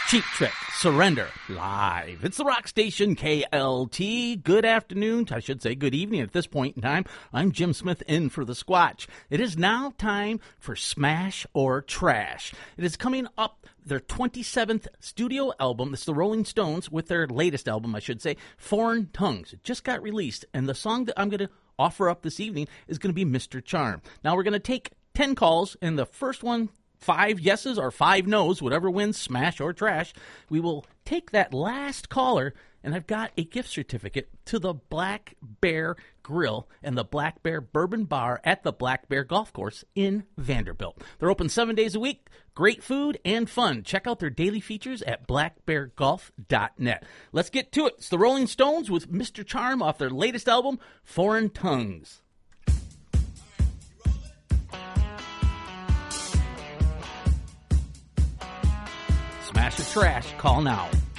Cheap Trick, Surrender, live. It's the rock station KLT. Good afternoon, I should say good evening at this point in time. I'm Jim Smith in for the Squatch. It is now time for Smash or Trash. It is coming up their 27th studio album. It's the Rolling Stones with their latest album, I should say, Foreign Tongues. It just got released, and the song that I'm going to offer up this evening is going to be Mr. Charm. Now, we're going to take 10 calls, and the first one, 5 yeses or 5 nos, whatever wins, smash or trash. We will take that last caller, and I've got a gift certificate to the Black Bear Grill and the Black Bear Bourbon Bar at the Black Bear Golf Course in Vanderbilt. They're open 7 days a week. Great food and fun. Check out their daily features at blackbeargolf.net. Let's get to it. It's the Rolling Stones with Mr. Charm off their latest album, Foreign Tongues. Smash or trash, call now.